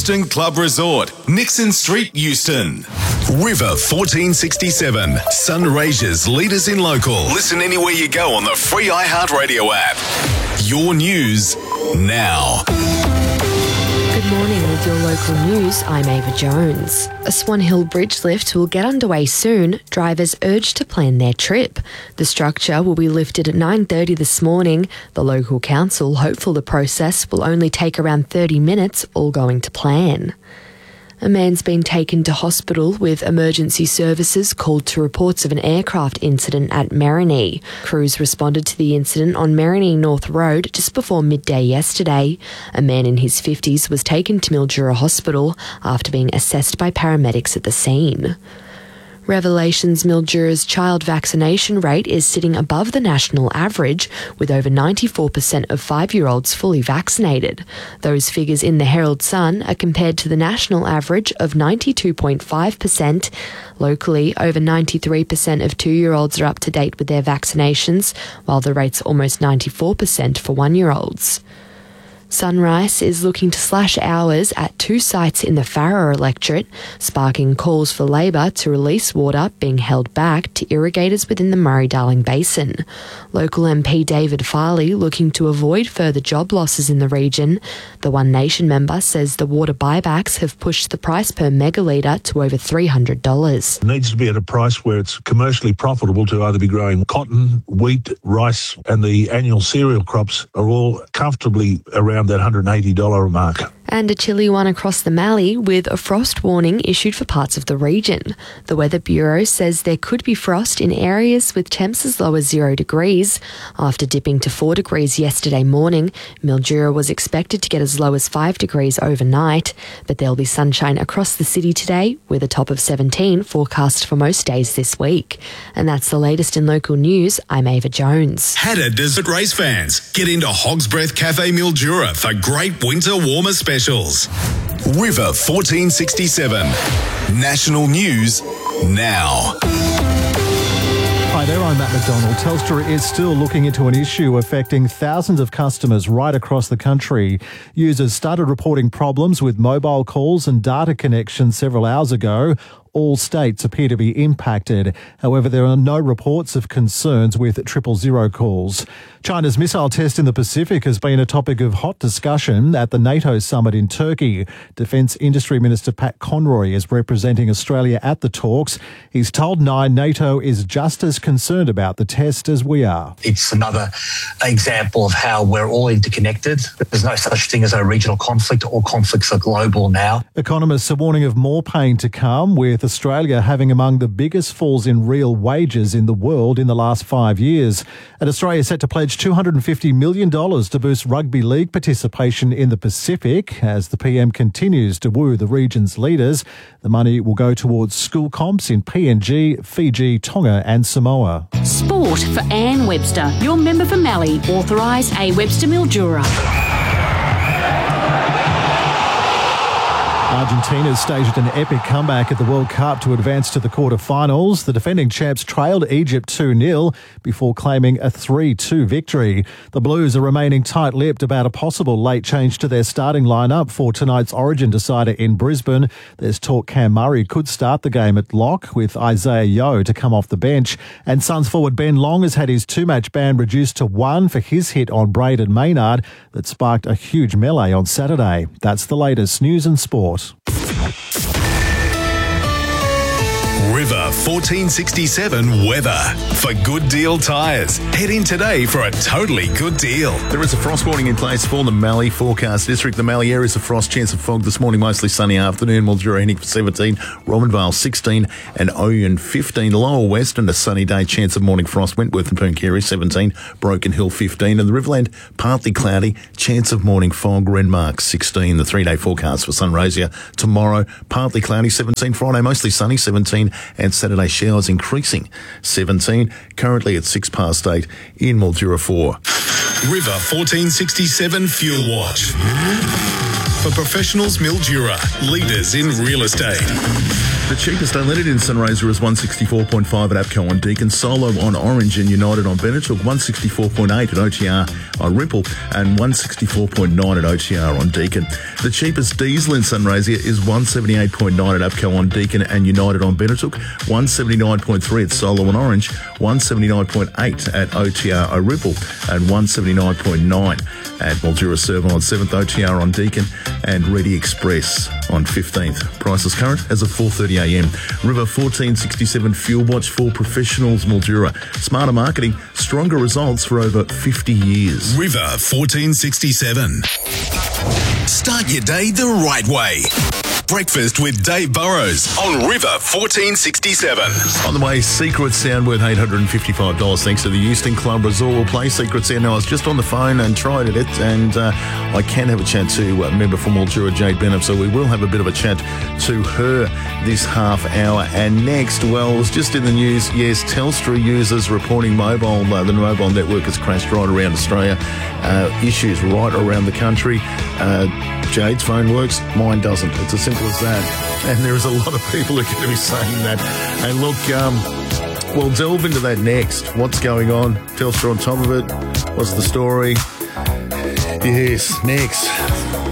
Euston Club Resort, Nixon Street, Euston. River 1467, Sunraysia's leaders in local. Listen anywhere you go on the free iHeartRadio app. Your news now. Good morning with your local news. I'm Ava Jones. A Swan Hill bridge lift will get underway soon. Drivers urged to plan their trip. The structure will be lifted at 9:30 this morning. The local council hopeful the process will only take around 30 minutes, all going to plan. A man's been taken to hospital with emergency services called to reports of an aircraft incident at Marinee. Crews responded to the incident on Marinee North Road just before midday yesterday. A man in his 50s was taken to Mildura Hospital after being assessed by paramedics at the scene. Revelations Mildura's child vaccination rate is sitting above the national average, with over 94% of 5-year-olds fully vaccinated. Those figures in the Herald Sun are compared to the national average of 92.5%. Locally, over 93% of 2-year-olds are up to date with their vaccinations, while the rate's almost 94% for 1-year-olds. Sunrise is looking to slash hours at 2 sites in the Farrer electorate, sparking calls for Labor to release water being held back to irrigators within the Murray-Darling Basin. Local MP David Farley looking to avoid further job losses in the region. The One Nation member says the water buybacks have pushed the price per megalitre to over $300. It needs to be at a price where it's commercially profitable to either be growing cotton, wheat, rice, and the annual cereal crops are all comfortably around that $180 mark. And a chilly one across the Mallee with a frost warning issued for parts of the region. The Weather Bureau says there could be frost in areas with temps as low as 0 degrees. After dipping to 4 degrees yesterday morning, Mildura was expected to get as low as 5 degrees overnight. But there'll be sunshine across the city today, with a top of 17 forecast for most days this week. And that's the latest in local news. I'm Ava Jones. Hatter Desert Race fans, get into Hog's Breath Cafe Mildura for great winter warmer specials. River 1467, national news now. Hi there, I'm Matt McDonald. Telstra is still looking into an issue affecting thousands of customers right across the country. Users started reporting problems with mobile calls and data connections several hours ago. All states appear to be impacted. However, there are no reports of concerns with 000 calls. China's missile test in the Pacific has been a topic of hot discussion at the NATO summit in Turkey. Defence Industry Minister Pat Conroy is representing Australia at the talks. He's told Nine NATO is just as concerned about the test as we are. It's another example of how we're all interconnected. There's no such thing as a regional conflict. All conflicts are global now. Economists are warning of more pain to come, with Australia having among the biggest falls in real wages in the world in the last 5 years. And Australia is set to pledge $250 million to boost rugby league participation in the Pacific as the PM continues to woo the region's leaders. The money will go towards school comps in PNG, Fiji, Tonga and Samoa. Sport for Anne Webster, your member for Mallee, authorised A. Webster Mildura. Argentina staged an epic comeback at the World Cup to advance to the quarter-finals. The defending champs trailed Egypt 2-0 before claiming a 3-2 victory. The Blues are remaining tight-lipped about a possible late change to their starting lineup for tonight's Origin decider in Brisbane. There's talk Cam Murray could start the game at lock, with Isaiah Yeo to come off the bench. And Suns forward Ben Long has had his 2-match ban reduced to 1 for his hit on Braden Maynard that sparked a huge melee on Saturday. That's the latest news and sport. River 1467 weather. For Good Deal Tyres, head in today for a totally good deal. There is a frost warning in place for the Mallee forecast district. The Mallee area is a frost, chance of fog this morning, mostly sunny afternoon. Mildura heading for 17, Romanvale 16 and Oyen 15. Lower West and a sunny day, chance of morning frost. Wentworth and Pooncarie 17, Broken Hill 15 and the Riverland partly cloudy, chance of morning fog. Renmark 16. The 3-day forecast for Sunraysia tomorrow, partly cloudy 17, Friday mostly sunny 17 and Saturday showers increasing 17. Currently at 8:06 in Mildura 4. River 1467 Fuel Watch. For professionals, Mildura, leaders in real estate. The cheapest unleaded in Sunraysia is 164.5 at APCO on Deakin, Solo on Orange and United on Benetuk, 164.8 at OTR on Ripple and 164.9 at OTR on Deakin. The cheapest diesel in Sunraysia is 178.9 at APCO on Deakin and United on Benetuk, 179.3 at Solo on Orange, 179.8 at OTR Ripple and 179.9 at Mildura Servo on 7th, OTR on Deakin and Ready Express on 15th. Prices current as of 4:30am. River 1467 Fuel Watch for professionals, Mildura. Smarter marketing, stronger results for over 50 years. River 1467. Start your day the right way. Breakfast with Dave Burrows on River 1467. On the way, Secret Sound worth $855 thanks to the Euston Club Resort. We'll play Secret Sound. Now, I was just on the phone and tried it, and I can have a chat to a member from Mildura, Jade Bennett, so we will have a bit of a chat to her this half hour. And next, well, it was just in the news, yes, Telstra users reporting the mobile network has crashed right around Australia. Issues right around the country. Jade's phone works, mine doesn't. It's as simple as that. And there is a lot of people who are going to be saying that. And look, we'll delve into that next. What's going on? Telstra on top of it. What's the story? Yes, next.